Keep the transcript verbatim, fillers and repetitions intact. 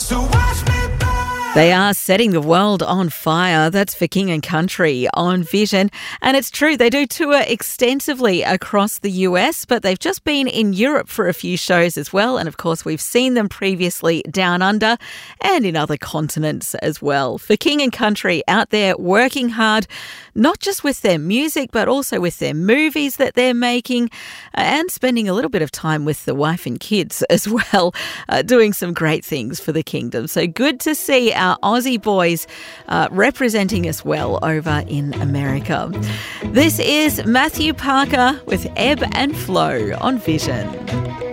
So watch me burn. They are setting the world on fire. That's for King and Country on Vision. And it's true, they do tour extensively across the U S, but they've just been in Europe for a few shows as well. And of course, we've seen them previously down under and in other continents as well. For King and Country, out there working hard, not just with their music, but also with their movies that they're making and spending a little bit of time with the wife and kids as well, uh, doing some great things for the kingdom. So good to see our Aussie boys uh, representing us well over in America. This is Matthew Parker with Ebb and Flow on Vision.